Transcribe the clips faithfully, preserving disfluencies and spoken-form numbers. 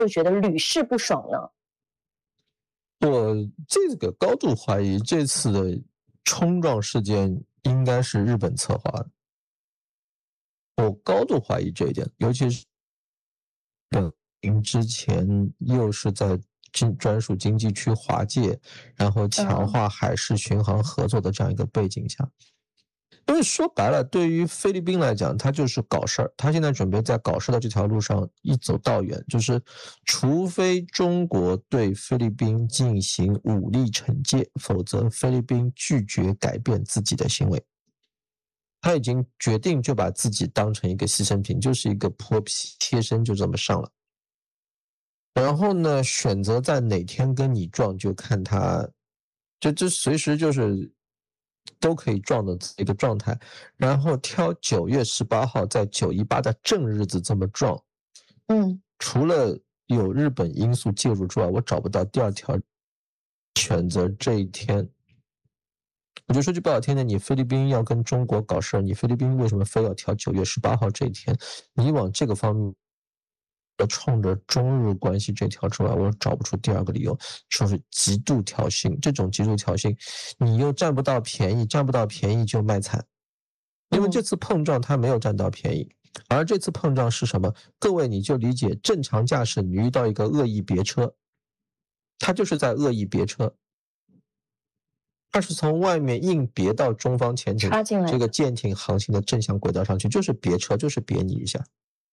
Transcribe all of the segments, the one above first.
就觉得屡试不爽呢？ 我这个高度怀疑这次的冲撞事件应该是日本策划的，我高度怀疑这一点，尤其是嗯之前又是在经专属经济区划界，然后强化海事巡航合作的这样一个背景下。因为说白了，对于菲律宾来讲，他就是搞事儿，他现在准备在搞事的这条路上一走到远，就是除非中国对菲律宾进行武力惩戒，否则菲律宾拒绝改变自己的行为。他已经决定就把自己当成一个牺牲品，就是一个泼皮贴身就这么上了。然后呢，选择在哪天跟你撞，就看他，就就随时就是都可以撞的一个状态。然后挑九月十八号在九一八的正日子这么撞， 嗯， 除了有日本因素介入之外，我找不到第二条选择这一天。我就说句不好听的，你菲律宾要跟中国搞事儿，你菲律宾为什么非要挑九月十八号这一天？你往这个方面冲着中日关系这条之外，我找不出第二个理由，说是极度挑衅。这种极度挑衅，你又占不到便宜，占不到便宜就卖惨。因为这次碰撞他没有占到便宜，而这次碰撞是什么？各位你就理解，正常驾驶你遇到一个恶意别车，他就是在恶意别车。它是从外面硬别到中方潜艇这个舰艇航行的正向轨道上去，就是别车，就是别你一下，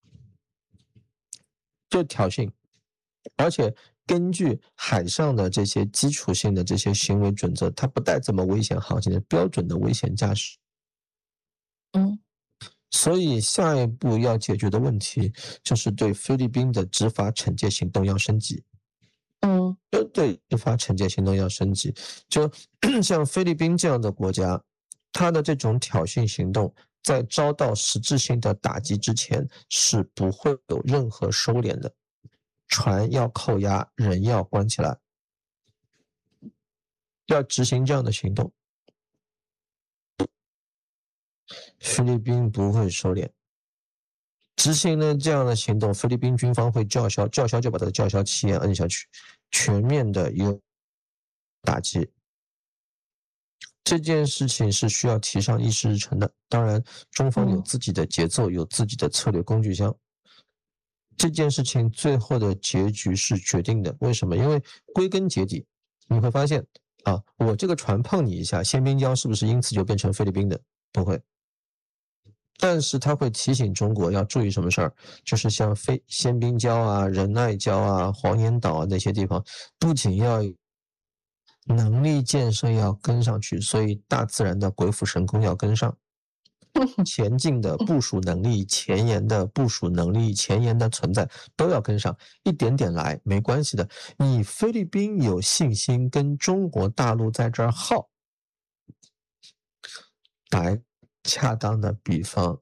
就挑衅。而且根据海上的这些基础性的这些行为准则，它不带这么危险航行的标准的危险驾驶。 嗯， 所以下一步要解决的问题就是对菲律宾的执法惩戒行动要升级。 嗯， 就对执法惩戒行动要升级，就像菲律宾这样的国家，它的这种挑衅行动，在遭到实质性的打击之前，是不会有任何收敛的。船要扣押，人要关起来，要执行这样的行动。菲律宾不会收敛。执行了这样的行动，菲律宾军方会叫嚣，叫嚣就把这个叫嚣气焰摁下去，全面的有打击。这件事情是需要提上议事日程的，当然中方有自己的节奏，有自己的策略工具箱。这件事情最后的结局是决定的，为什么？因为归根结底，你会发现啊，我这个船碰你一下，宪兵礁是不是因此就变成菲律宾的？不会。但是他会提醒中国要注意什么事儿，就是像菲宪兵礁啊、仁爱礁啊、黄岩岛啊那些地方，不仅要能力建设要跟上去，所以大自然的鬼斧神工要跟上，前进的部署能力、前沿的部署能力、前沿的存在都要跟上，一点点来没关系的。你菲律宾有信心跟中国大陆在这儿耗，打恰当的比方，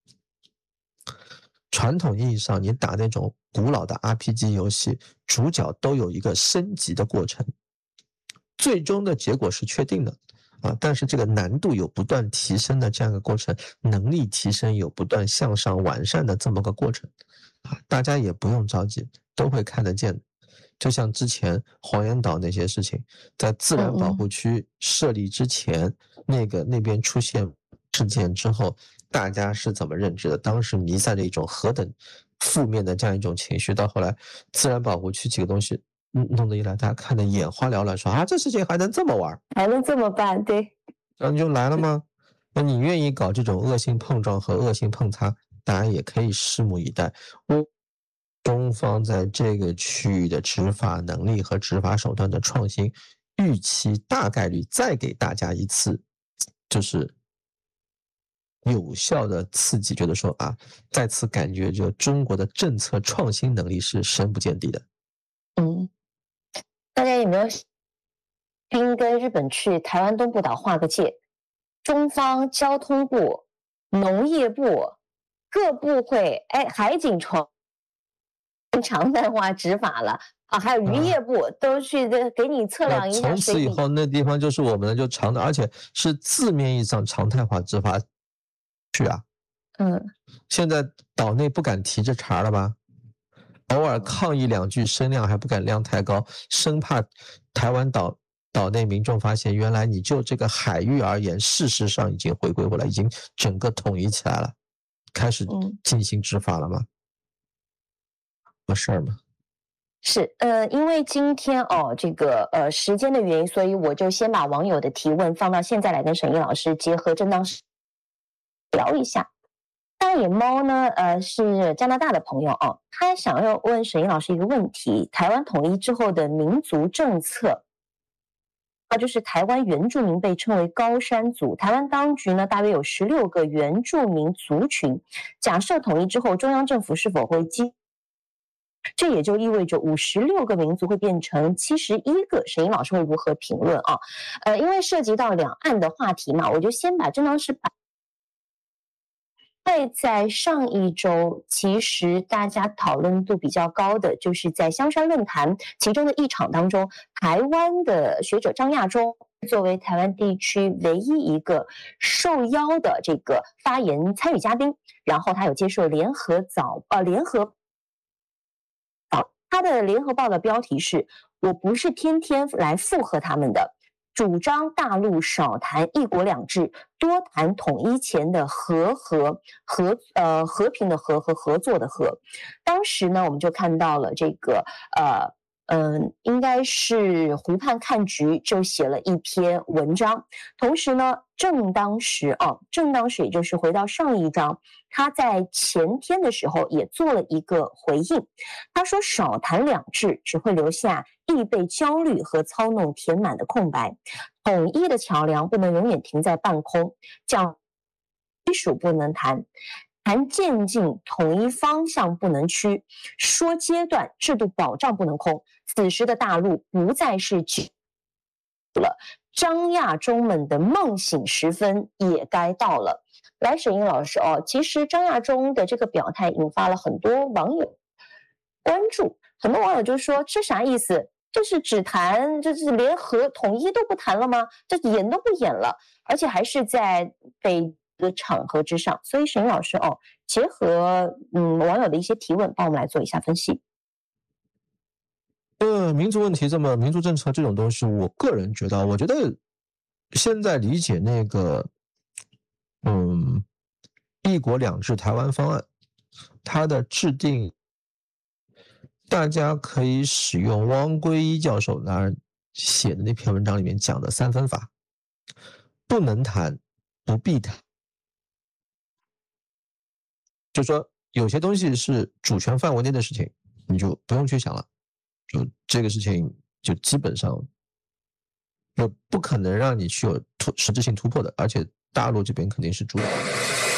传统意义上你打那种古老的 R P G 游戏，主角都有一个升级的过程，最终的结果是确定的啊，但是这个难度有不断提升的这样一个过程，能力提升有不断向上完善的这么个过程啊，大家也不用着急，都会看得见。就像之前黄岩岛那些事情，在自然保护区设立之前，那个那边出现事件之后，大家是怎么认知的？当时弥散着一种何等负面的这样一种情绪，到后来自然保护区几个东西弄得一来，大家看得眼花缭乱，说啊，这事情还能这么玩， 还能这么办？对， 然后你就来了吗？那你愿意搞这种恶性碰撞和恶性碰擦，大家也可以拭目以待。我中方在这个区域的执法能力和执法手段的创新，预期大概率再给大家一次，就是有效的刺激，觉得说啊，再次感觉就中国的政策创新能力是深不见底的。 嗯，大家有没有听跟日本去台湾东部岛划个界？中方交通部、农业部各部会，哎，海警船常态化执法了啊，还有渔业部、啊、都去给你测量一下。 从此以后，那地方就是我们的，就常的，而且是字面意义上常态化执法去啊。 嗯， 现在岛内不敢提这茬了吧？ 偶尔抗议两句，声量还不敢亮太高，生怕台湾岛岛内民众发现，原来你就这个海域而言，事实上已经回归过来，已经整个统一起来了，开始进行执法了吗？有事儿吗？ 是，呃，因为今天哦，这个呃时间的原因，所以我就先把网友的提问放到现在来跟沈毅老师结合，正当时聊一下。大野猫呢，呃，是加拿大的朋友哦，他想要问沈毅老师一个问题：台湾统一之后的民族政策，那就是台湾原住民被称为高山族，台湾当局呢大约有十六个原住民族群。假设统一之后，中央政府是否会基？这也就意味着五十六个民族会变成七十一个，沈毅老师会如何评论啊？呃，因为涉及到两岸的话题嘛，我就先把正当时把。会在上一周，其实大家讨论度比较高的，就是在香山论坛其中的一场当中，台湾的学者张亚中作为台湾地区唯一一个受邀的这个发言参与嘉宾，然后他有接受联合早呃联合。他的联合报的标题是“我不是天天来附和他们的”，主张大陆少谈一国两制，多谈统一前的和和和呃和平的和和合作的和。当时呢，我们就看到了这个呃嗯、呃，应该是湖畔看菊就写了一篇文章，同时呢，正当时啊，正当时也就是回到上一章。他在前天的时候也做了一个回应，他说少谈两制只会留下易被焦虑和操弄填满的空白，统一的桥梁不能永远停在半空，讲基础不能谈，谈渐进统一方向不能趋，说阶段制度保障不能空，此时的大陆不再是久了，张亚中们的梦醒时分也该到了。来，沈英老师哦，其实张亚中的这个表态引发了很多网友关注，很多网友就说这啥意思？这是只谈，这是连和统一都不谈了吗？这演都不演了，而且还是在北的场合之上。所以沈英老师哦，结合嗯网友的一些提问，帮我们来做一下分析。 呃，民族问题这么民族政策这种东西，我个人觉得，我觉得现在理解那个。嗯，一国两制台湾方案，它的制定，大家可以使用汪归一教授那写的那篇文章里面讲的三分法，不能谈，不必谈。就说有些东西是主权范围内的事情，你就不用去想了，就这个事情就基本上就不可能让你去有突实质性突破的，而且大陆这边肯定是主导。